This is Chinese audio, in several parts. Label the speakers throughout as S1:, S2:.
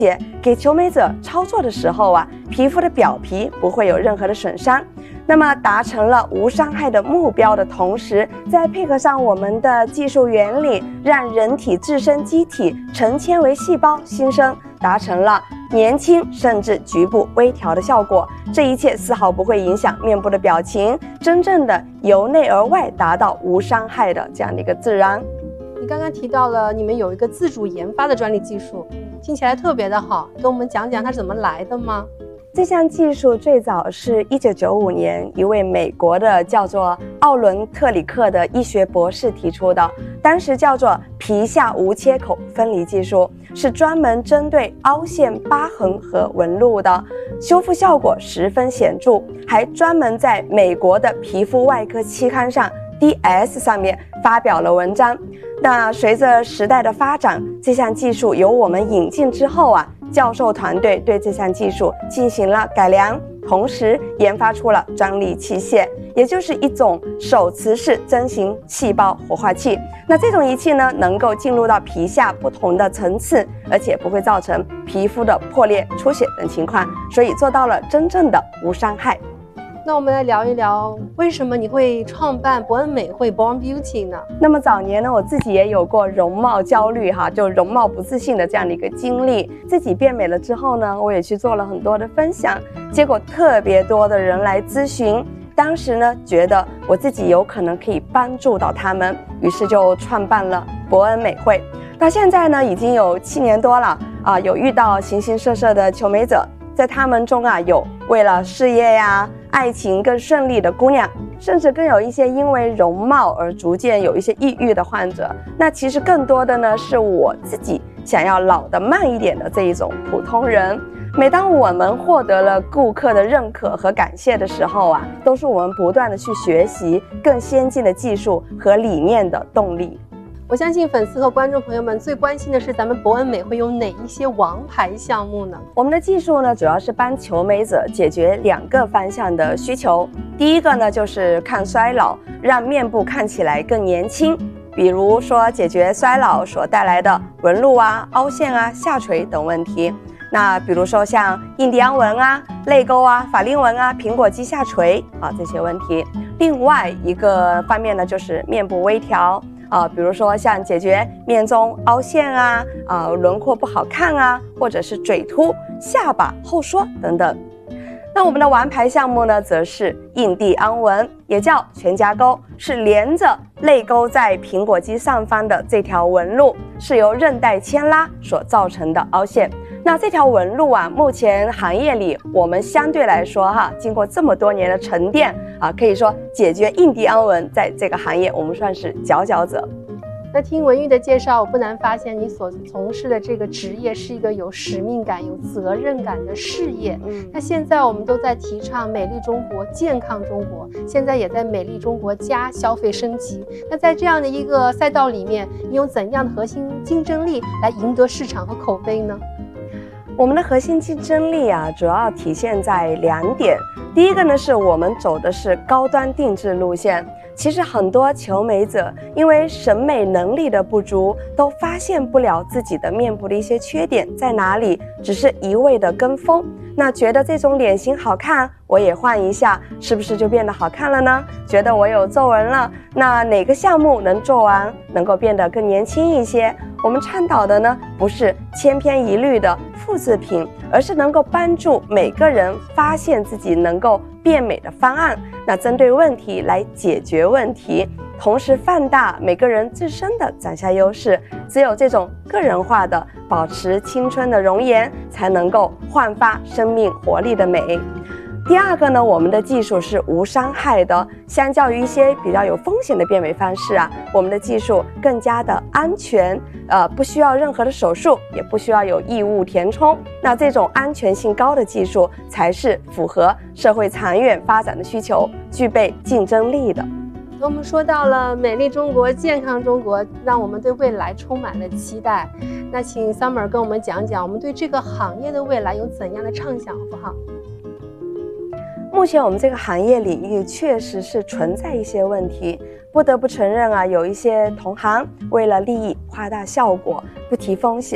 S1: 且给求美者操作的时候啊，皮肤的表皮不会有任何的损伤。那么达成了无伤害的目标的同时，再配合上我们的技术原理，让人体自身机体成纤维细胞新生，达成了年轻甚至局部微调的效果。这一切丝毫不会影响面部的表情，真正的由内而外达到无伤害的这样的一个自然。
S2: 你刚刚提到了你们有一个自主研发的专利技术，听起来特别的好，跟我们讲讲它是怎么来的吗？
S1: 这项技术最早是1995年一位美国的叫做奥伦特里克的医学博士提出的，当时叫做皮下无切口分离技术，是专门针对凹陷、疤痕和纹路的，修复效果十分显著，还专门在美国的皮肤外科期刊上 DS 上面发表了文章。那随着时代的发展，这项技术由我们引进之后啊，教授团队对这项技术进行了改良，同时研发出了专利器械，也就是一种手持式针形细胞活化器。那这种仪器呢，能够进入到皮下不同的层次，而且不会造成皮肤的破裂、出血等情况，所以做到了真正的无伤害。
S2: 那我们来聊一聊，为什么你会创办伯恩美惠 Born Beauty 呢？
S1: 那么早年呢，我自己也有过容貌焦虑就容貌不自信的这样的一个经历。自己变美了之后呢，我也去做了很多的分享，结果特别多的人来咨询。当时呢，觉得我自己有可能可以帮助到他们，于是就创办了伯恩美惠。到现在呢，已经有7年多了有遇到形形色色的求美者，在他们中有为了事业呀、爱情更顺利的姑娘，甚至更有一些因为容貌而逐渐有一些抑郁的患者。那其实更多的呢，是我自己想要老得慢一点的这一种普通人。每当我们获得了顾客的认可和感谢的时候都是我们不断的去学习更先进的技术和理念的动力。
S2: 我相信粉丝和观众朋友们最关心的是咱们伯恩美惠有哪一些王牌项目呢？
S1: 我们的技术呢，主要是帮求美者解决2个方向的需求。第一个呢，就是抗衰老，让面部看起来更年轻，比如说解决衰老所带来的纹路凹陷下垂等问题。那比如说像印第安纹泪沟法令纹苹果肌下垂这些问题。另外一个方面呢，就是面部微调。比如说像解决面中凹陷轮廓不好看或者是嘴凸、下巴后缩等等。那我们的王牌项目呢，则是印第安纹，也叫全家沟，是连着泪沟在苹果肌上方的这条纹路，是由韧带牵拉所造成的凹陷。那这条纹路目前行业里我们相对来说经过这么多年的沉淀可以说解决印第安纹在这个行业我们算是佼佼者。
S2: 那听文玉的介绍，我不难发现你所从事的这个职业是一个有使命感、有责任感的事业。那现在我们都在提倡美丽中国、健康中国，现在也在美丽中国加消费升级。那在这样的一个赛道里面，你有怎样的核心竞争力来赢得市场和口碑呢？
S1: 我们的核心竞争力主要体现在2点。第一个呢，是我们走的是高端定制路线。其实很多求美者因为审美能力的不足，都发现不了自己的面部的一些缺点在哪里，只是一味的跟风。那觉得这种脸型好看，我也换一下，是不是就变得好看了呢？觉得我有皱纹了，那哪个项目能做完，能够变得更年轻一些？我们倡导的呢，不是千篇一律的复制品，而是能够帮助每个人发现自己能够变美的方案，那针对问题来解决问题，同时放大每个人自身的长相优势。只有这种个人化的保持青春的容颜，才能够焕发生命活力的美。第二个呢，我们的技术是无伤害的，相较于一些比较有风险的变美方式我们的技术更加的安全，不需要任何的手术，也不需要有异物填充。那这种安全性高的技术，才是符合社会长远发展的需求，具备竞争力的。
S2: 我们说到了美丽中国、健康中国，让我们对未来充满了期待。那请 Summer 跟我们讲讲，我们对这个行业的未来有怎样的畅想，好不好？
S1: 目前我们这个行业领域确实是存在一些问题，不得不承认有一些同行为了利益夸大效果，不提风险。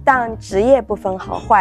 S1: 但职业不分好坏。